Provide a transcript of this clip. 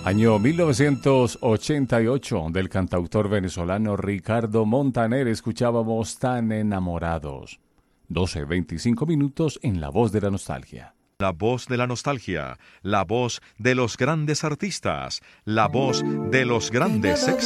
Año 1988, del cantautor venezolano Ricardo Montaner, escuchábamos Tan Enamorados. 12:25 en La Voz de la Nostalgia. La voz de la nostalgia, la voz de los grandes artistas, la voz de los grandes éxitos.